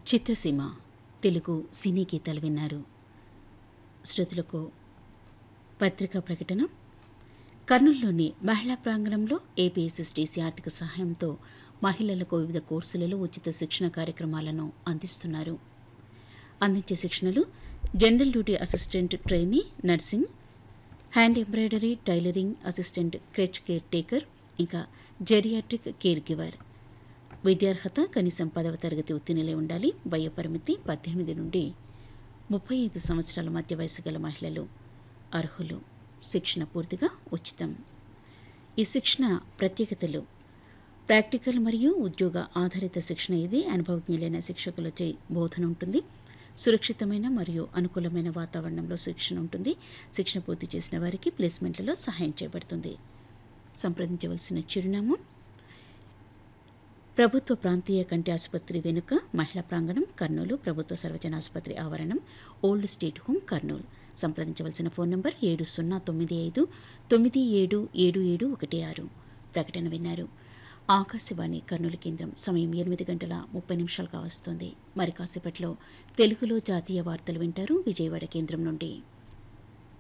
చిత్రసీమ తెలుగు సినీ గీతాలు విన్నారు. శ్రోతలకు పత్రికా ప్రకటన. కర్నూలులోని మహిళా ప్రాంగణంలో ఏపీఎస్ఎస్టీసీ ఆర్థిక సహాయంతో మహిళలకు వివిధ కోర్సులలో ఉచిత శిక్షణ కార్యక్రమాలను అందిస్తున్నారు. అందించే శిక్షణలు general duty assistant trainee nursing, hand embroidery, tailoring assistant, creche care taker, ఇంకా జెరియాట్రిక్ కేర్ గివర్. విద్యార్హత కనీసం 10వ తరగతి ఉత్తీర్ణులై ఉండాలి. వయోపరిమితి 18 నుండి 35 సంవత్సరాల మధ్య వయసు గల మహిళలు అర్హులు. శిక్షణ పూర్తిగా ఉచితం. ఈ శిక్షణ ప్రత్యేకతలు: ప్రాక్టికల్ మరియు ఉద్యోగ ఆధారిత శిక్షణ. ఇది అనుభవజ్ఞులైన శిక్షకులచే బోధన ఉంటుంది. సురక్షితమైన మరియు అనుకూలమైన వాతావరణంలో శిక్షణ ఉంటుంది. శిక్షణ పూర్తి చేసిన వారికి ప్లేస్మెంట్లలో సహాయం చేయబడుతుంది. సంప్రదించవలసిన చిరునామా: ప్రభుత్వ ప్రాంతీయ కంటి ఆసుపత్రి వెనుక, మహిళా ప్రాంగణం, కర్నూలు. ప్రభుత్వ సర్వజన ఆసుపత్రి ఆవరణం, ఓల్డ్ స్టేట్ హోమ్, కర్నూలు. సంప్రదించవలసిన ఫోన్ నంబర్ 7095977716. ప్రకటన విన్నారు. ఆకాశవాణి కర్నూలు కేంద్రం. సమయం 8:30 కావస్తోంది. మరి కాసేపట్లో తెలుగులో జాతీయ వార్తలు వింటారు విజయవాడ కేంద్రం నుండి.